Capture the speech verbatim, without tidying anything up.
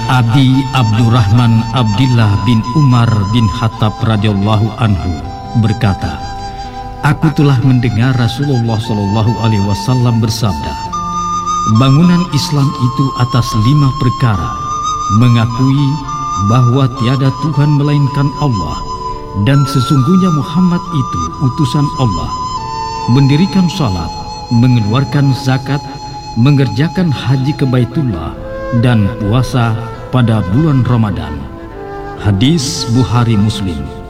Abi Abdurrahman Abdillah bin Umar bin Khattab radhiyallahu anhu berkata, aku telah mendengar Rasulullah shallallahu alaihi wasallam bersabda, bangunan Islam itu atas lima perkara: mengakui bahwa tiada Tuhan melainkan Allah dan sesungguhnya Muhammad itu utusan Allah, mendirikan salat, mengeluarkan zakat, mengerjakan haji ke Baitullah, dan puasa pada bulan Ramadan. Hadis Bukhari Muslim.